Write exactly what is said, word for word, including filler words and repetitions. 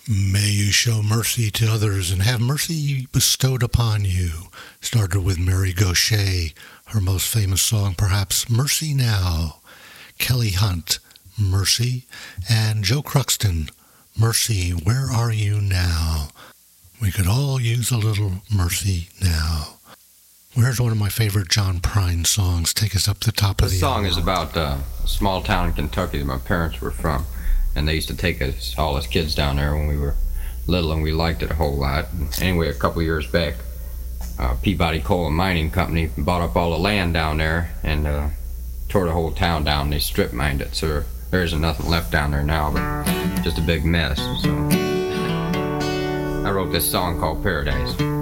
May you show mercy to others and have mercy bestowed upon you. Started with Mary Gauthier, her most famous song perhaps, Mercy Now. Kelly Hunt, Mercy. And Joe Cruxton, Mercy, Where Are You Now? We could all use a little mercy now. Where's one of my favorite John Prine songs? Take us up the top of the... The song album. is about uh, a small town in Kentucky that my parents were from. And they used to take us, all us kids down there when we were little, and we liked it a whole lot. And anyway, a couple years back, uh, Peabody Coal and Mining Company bought up all the land down there and uh, tore the whole town down. They strip mined it, so there isn't nothing left down there now, but just a big mess. So I wrote this song called Paradise.